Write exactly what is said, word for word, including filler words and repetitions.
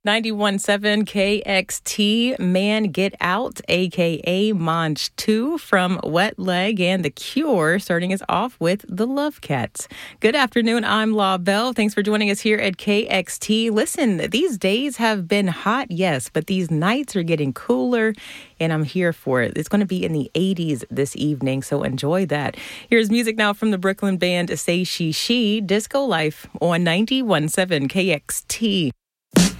ninety-one point seven K X T, Man Get Out, a k a. Monch two from Wet Leg, and The Cure, starting us off with The Love Cats. Good afternoon, I'm La Belle. Thanks for joining us here at K X T. Listen, these days have been hot, yes, but these nights are getting cooler, and I'm here for it. It's going to be in the eighties this evening, so enjoy that. Here's music now from the Brooklyn band Say She She, Disco Life on ninety-one point seven K X T.